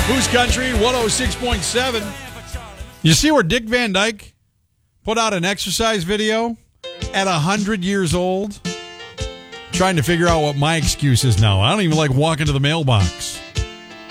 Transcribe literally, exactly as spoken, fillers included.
Who's Country one oh six point seven. You see where Dick Van Dyke put out an exercise video at one hundred years old? Trying to figure out what my excuse is now. I don't even like walking to the mailbox.